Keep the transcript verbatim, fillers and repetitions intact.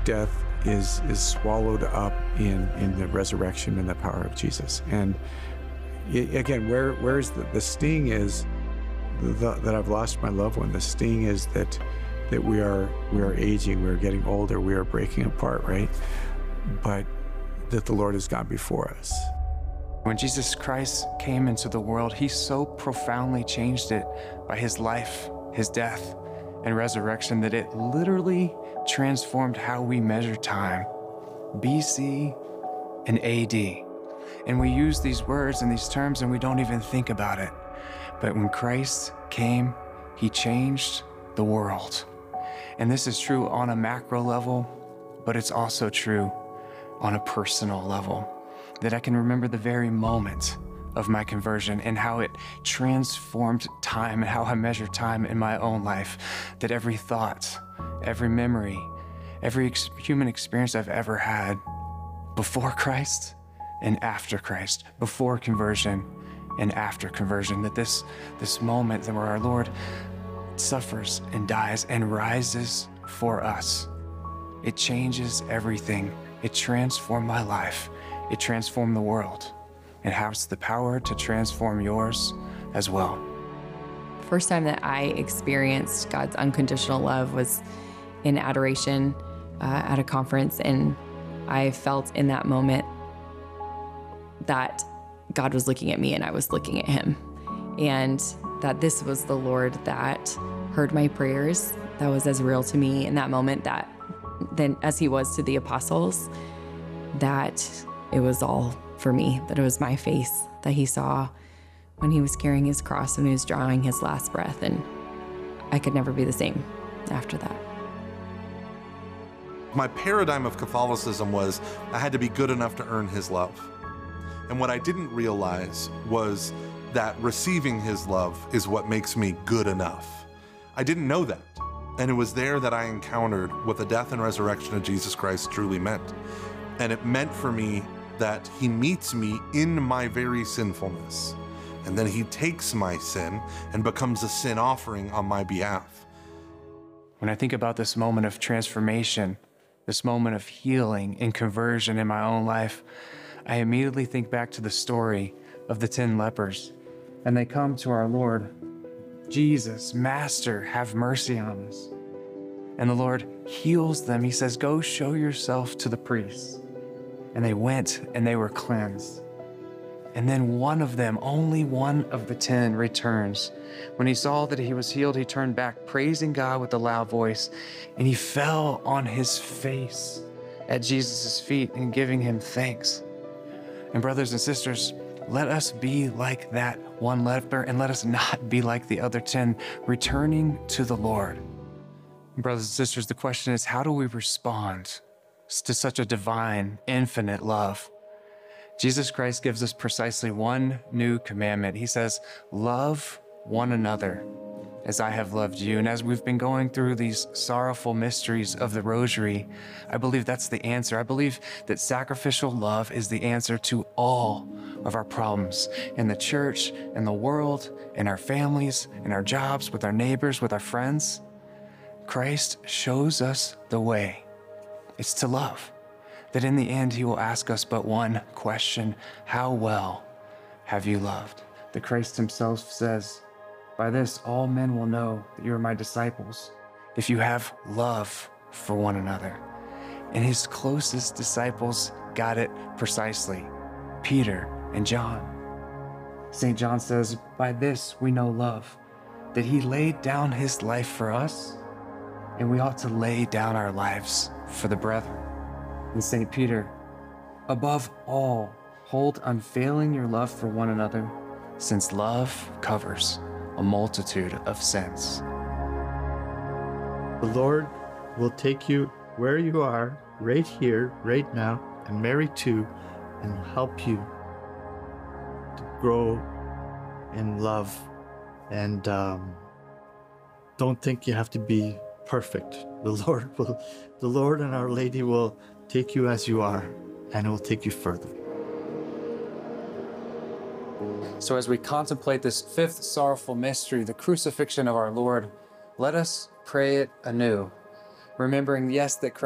death is is swallowed up in in the resurrection and the power of Jesus. And y- again, where where's the, the sting is the, that I've lost my loved one. The sting is that that we are we are aging, we are getting older, we are breaking apart, right? But that the Lord has gone before us. When Jesus Christ came into the world, he so profoundly changed it by his life, his death, and resurrection that it literally transformed how we measure time, B C and A D. And we use these words and these terms and we don't even think about it. But when Christ came, he changed the world. And this is true on a macro level, but it's also true on a personal level. That I can remember the very moment of my conversion and how it transformed time and how I measure time in my own life. That every thought, every memory, every ex- human experience I've ever had before Christ and after Christ, before conversion and after conversion, that this, this moment that where our Lord suffers and dies and rises for us, it changes everything. It transformed my life. It transformed the world. It has the power to transform yours as well. The first time that I experienced God's unconditional love was in adoration uh, at a conference, and I felt in that moment that God was looking at me and I was looking at him, and that this was the Lord that heard my prayers, that was as real to me in that moment that then as he was to the apostles, that it was all for me, that it was my face that he saw when he was carrying his cross, when he was drawing his last breath, and I could never be the same after that. My paradigm of Catholicism was I had to be good enough to earn his love. And what I didn't realize was that receiving his love is what makes me good enough. I didn't know that. And it was there that I encountered what the death and resurrection of Jesus Christ truly meant. And it meant for me that he meets me in my very sinfulness. And then he takes my sin and becomes a sin offering on my behalf. When I think about this moment of transformation, this moment of healing and conversion in my own life, I immediately think back to the story of the ten lepers. And they come to our Lord, Jesus, Master, have mercy on us. And the Lord heals them. He says, go show yourself to the priests. And they went and they were cleansed. And then one of them, only one of the ten, returns. When he saw that he was healed, he turned back, praising God with a loud voice, and he fell on his face at Jesus' feet and giving him thanks. And brothers and sisters, let us be like that one leper, and let us not be like the other ten, returning to the Lord. Brothers and sisters, the question is, how do we respond to such a divine, infinite love? Jesus Christ gives us precisely one new commandment. He says, love one another as I have loved you. And as we've been going through these sorrowful mysteries of the Rosary, I believe that's the answer. I believe that sacrificial love is the answer to all of our problems in the church, in the world, in our families, in our jobs, with our neighbors, with our friends. Christ shows us the way. It's to love. That in the end, he will ask us but one question: how well have you loved? That Christ himself says, by this all men will know that you are my disciples, if you have love for one another. And his closest disciples got it precisely, Peter and John. Saint John says, by this we know love, that he laid down his life for us, and we ought to lay down our lives for the brethren. And Saint Peter, above all, hold unfailing your love for one another, since love covers a multitude of sins. The Lord will take you where you are, right here, right now, and Mary too, and help you to grow in love. And um, don't think you have to be perfect. The Lord will, the Lord and Our Lady will take you as you are, and it will take you further. So as we contemplate this fifth sorrowful mystery, the crucifixion of our Lord, let us pray it anew, remembering, yes, that Christ